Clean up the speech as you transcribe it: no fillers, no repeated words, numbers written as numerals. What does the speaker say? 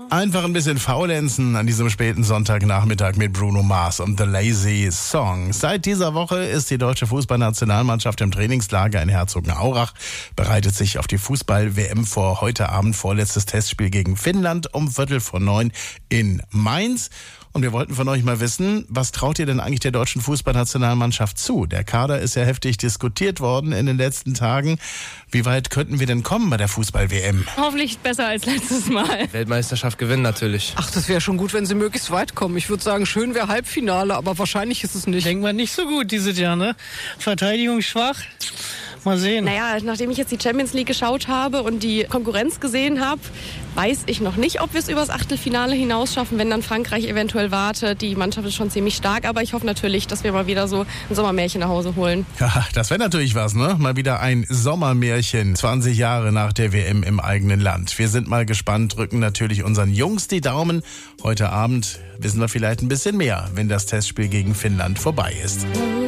Einfach ein bisschen faulenzen an diesem späten Sonntagnachmittag mit Bruno Mars und The Lazy Song. Seit dieser Woche ist die deutsche Fußballnationalmannschaft im Trainingslager in Herzogenaurach, bereitet sich auf die Fußball-WM vor. Heute Abend vorletztes Testspiel gegen Finnland um 8:45 in Mainz. Und wir wollten von euch mal wissen, was traut ihr denn eigentlich der deutschen Fußballnationalmannschaft zu? Der Kader ist ja heftig diskutiert worden in den letzten Tagen. Wie weit könnten wir denn kommen bei der Fußball-WM? Hoffentlich besser als letztes Mal. Weltmeisterschaft gewinnen natürlich. Ach, das wäre schon gut, wenn sie möglichst weit kommen. Ich würde sagen, schön wäre Halbfinale, aber wahrscheinlich ist es nicht. Denkt man nicht so gut dieses Jahr, ne? Verteidigung schwach. Mal sehen. Naja, nachdem ich jetzt die Champions League geschaut habe und die Konkurrenz gesehen habe, weiß ich noch nicht, ob wir es übers Achtelfinale hinaus schaffen, wenn dann Frankreich eventuell wartet. Die Mannschaft ist schon ziemlich stark, aber ich hoffe natürlich, dass wir mal wieder so ein Sommermärchen nach Hause holen. Ja, das wäre natürlich was, ne? Mal wieder ein Sommermärchen, 20 Jahre nach der WM im eigenen Land. Wir sind mal gespannt, drücken natürlich unseren Jungs die Daumen. Heute Abend wissen wir vielleicht ein bisschen mehr, wenn das Testspiel gegen Finnland vorbei ist.